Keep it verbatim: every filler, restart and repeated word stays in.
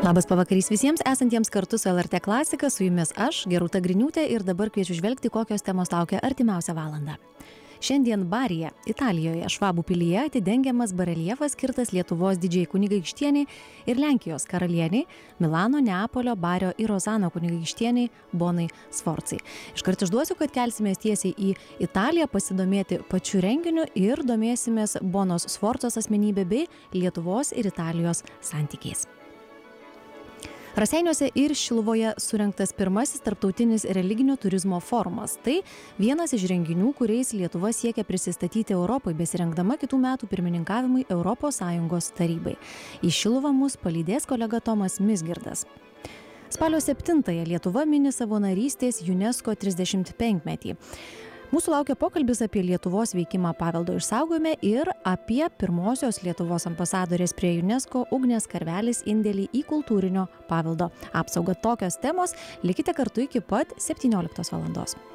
Labas pavakarys visiems esantiems kartu su L R T Klasika, su jumis aš, Gerūta Griniūtė, ir dabar kviečiu žvelgti, kokios temos laukia artimiausią valandą. Šiandien Baryje, Italijoje, Švabų pilyje atidengiamas bareljefas skirtas Lietuvos didžiajai kunigaikštieniai ir Lenkijos karalieniai, Milano, Neapolio, Bario ir Rozano kunigaikštieniai Bonai Sforcai. Iškart išduosiu, kad kelsimės tiesiai į Italiją pasidomėti pačiu renginiu ir domėsimės Bonos Sforcos asmenybė bei Lietuvos ir Italijos santykiais. Raseiniuose ir Šiluvoje surengtas pirmasis tarptautinis religinio turizmo forumas. Tai vienas iš renginių, kuriais Lietuva siekia prisistatyti Europai, besirengdama kitų metų pirmininkavimui Europos Sąjungos tarybai. Į Šiluvą mus palydės kolega Tomas Mizgirdas. Spalio septintąją Lietuva mini savo narystės UNESCO trisdešimt penkmetį. Mūsų laukia pokalbis apie Lietuvos veikimą paveldo išsaugojime ir apie pirmosios Lietuvos ambasadorės prie UNESCO Ugnės Karvelis indėlį į kultūrinio paveldo apsaugą. Tokios temos, likite kartu iki pat septynioliktos valandos.